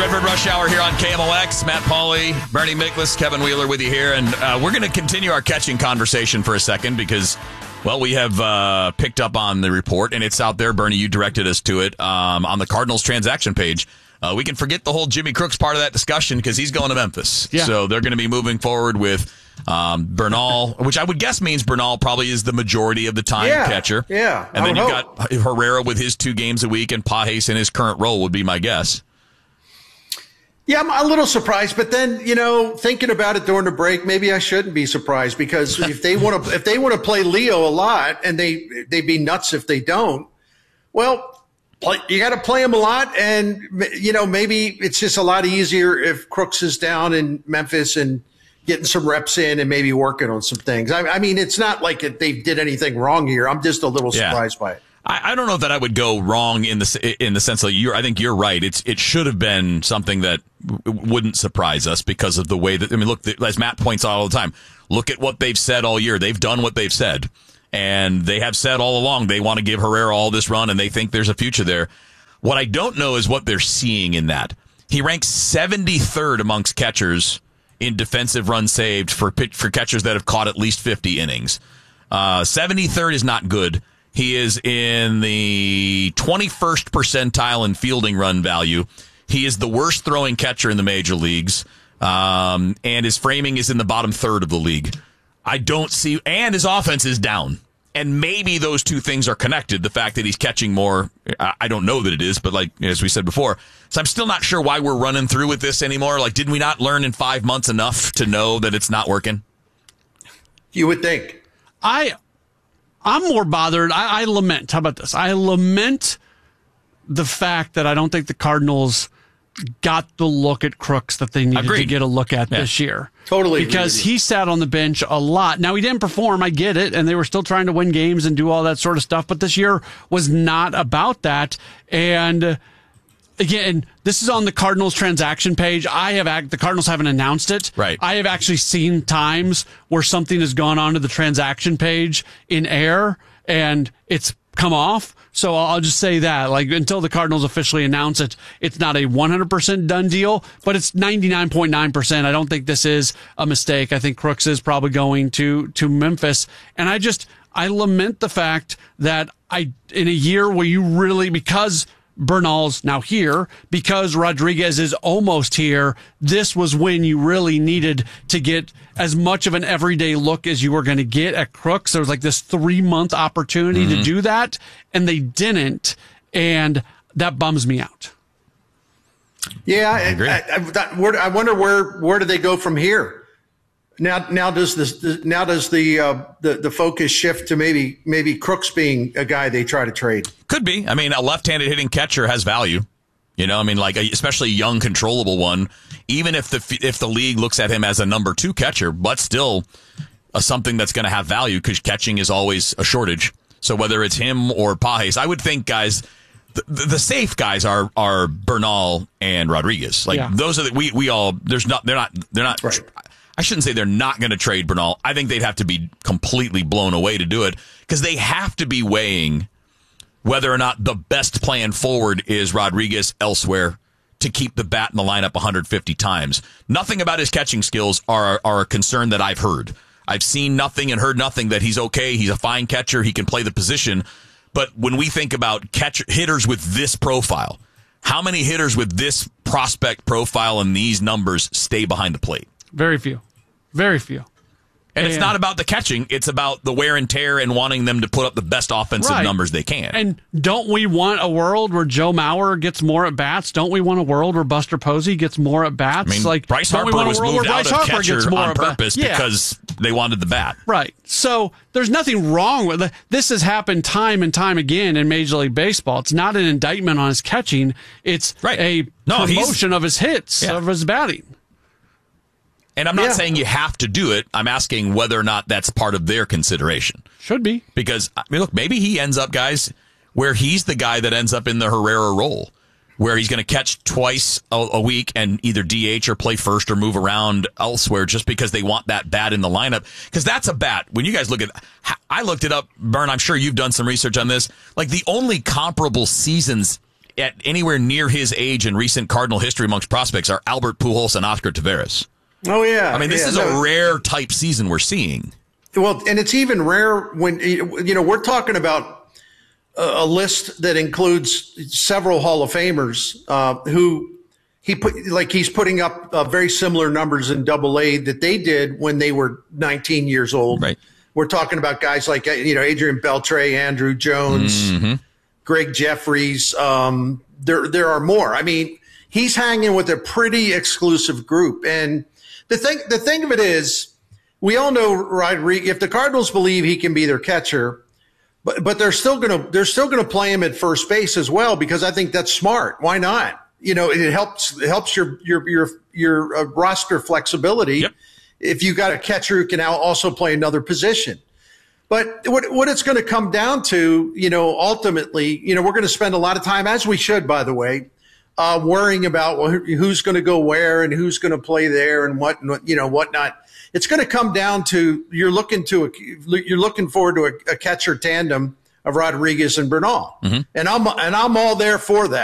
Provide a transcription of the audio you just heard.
Redbird Rush Hour here on KMOX. Matt Pauley, Bernie Miklasz, Kevin Wheeler with you here. And we're going to continue our catching conversation for a second because, well, we have picked up on the report, and it's out there. Bernie, you directed us to it on the Cardinals transaction page. We can forget the whole Jimmy Crooks part of that discussion because he's going to Memphis. Yeah. So they're going to be moving forward with Bernal, which I would guess means Bernal probably is the majority of the time catcher. Yeah. And then you've got Herrera with his 2 games a week and Pages in his current role would be my guess. Yeah, I'm a little surprised, but then, thinking about it during the break, maybe I shouldn't be surprised because if they want to play Leo a lot, and they'd be nuts if they don't. Well, you got to play him a lot, and maybe it's just a lot easier if Crooks is down in Memphis and getting some reps in and maybe working on some things. I mean, it's not like they did anything wrong here. I'm just a little surprised by it. I don't know that I would go wrong in the sense that I think you're right. It should have been something that wouldn't surprise us because of the way that, look, as Matt points out all the time, look at what they've said all year. They've done what they've said, and they have said all along they want to give Herrera all this run and they think there's a future there. What I don't know is what they're seeing in that. He ranks 73rd amongst catchers in defensive runs saved for catchers that have caught at least 50 innings. 73rd is not good. He is in the 21st percentile in fielding run value. He is the worst throwing catcher in the major leagues, and his framing is in the bottom third of the league. I don't see, and his offense is down. And maybe those two things are connected. The fact that he's catching more, I don't know that it is, but like as we said before, so I'm still not sure why we're running through with this anymore. Like, didn't we not learn in 5 months enough to know that it's not working? You would think. I'm more bothered. I lament. How about this? I lament the fact that I don't think the Cardinals got the look at Crooks that they needed to get a look at this year. Totally. Because he sat on the bench a lot. Now, he didn't perform. I get it. And they were still trying to win games and do all that sort of stuff. But this year was not about that. And again, this is on the Cardinals transaction page. The Cardinals haven't announced it. Right. I have actually seen times where something has gone onto the transaction page in air and it's come off. So I'll just say that, like, until the Cardinals officially announce it, it's not a 100% done deal, but it's 99.9%. I don't think this is a mistake. I think Crooks is probably going to Memphis. And I lament the fact that in a year where you really, because Bernal's now here, because Rodriguez is almost here, this was when you really needed to get as much of an everyday look as you were going to get at Crooks. There was like this 3-month opportunity to do that, and they didn't, and that bums me out. Yeah, I agree. I wonder where do they go from here? Now does the focus shift to maybe Crooks being a guy they try to trade? Could be. I mean, a left-handed hitting catcher has value. Especially a young, controllable one. Even if the league looks at him as a number 2 catcher, but still something that's going to have value because catching is always a shortage. So whether it's him or Pages, I would think guys, the safe guys are Bernal and Rodriguez. Those are they're not. Right. I shouldn't say they're not going to trade Bernal. I think they'd have to be completely blown away to do it because they have to be weighing whether or not the best plan forward is Rodriguez elsewhere to keep the bat in the lineup 150 times. Nothing about his catching skills are a concern that I've heard. I've seen nothing and heard nothing that he's okay. He's a fine catcher. He can play the position. But when we think about hitters with this profile, how many hitters with this prospect profile and these numbers stay behind the plate? Very few. Very few. And it's not about the catching. It's about the wear and tear and wanting them to put up the best offensive numbers they can. And don't we want a world where Joe Mauer gets more at bats? Don't we want a world where Buster Posey gets more at bats? I mean, Bryce Harper was moved out of catcher on purpose because they wanted the bat. Right. So there's nothing wrong with it. This has happened time and time again in Major League Baseball. It's not an indictment on his catching. It's a promotion of his hits, of his batting. And I'm not saying you have to do it. I'm asking whether or not that's part of their consideration. Should be. Because, look, maybe he ends up, guys, where he's the guy that ends up in the Herrera role, where he's going to catch twice a week and either DH or play first or move around elsewhere just because they want that bat in the lineup. Because that's a bat. When you guys look at I looked it up, Bern, I'm sure you've done some research on this. Like, the only comparable seasons at anywhere near his age in recent Cardinal history amongst prospects are Albert Pujols and Oscar Taveras. Oh, yeah. I mean, this is a rare type season we're seeing. Well, and it's even rare when, we're talking about a list that includes several Hall of Famers who he's putting up very similar numbers in Double-A that they did when they were 19 years old. Right. We're talking about guys like, Adrian Beltre, Andruw Jones, Greg Jeffries. There are more. I mean, he's hanging with a pretty exclusive group. And the thing of it is, we all know Rodriguez, if the Cardinals believe he can be their catcher, but they're still gonna play him at first base as well, because I think that's smart. Why not? It helps your roster flexibility. Yep. If you got a catcher who can now also play another position. But what it's going to come down to, ultimately, we're going to spend a lot of time, as we should, by the way, worrying about who's going to go where and who's going to play there and whatnot. It's going to come down to you're looking forward to a catcher tandem of Rodriguez and Bernal, and I'm all there for that.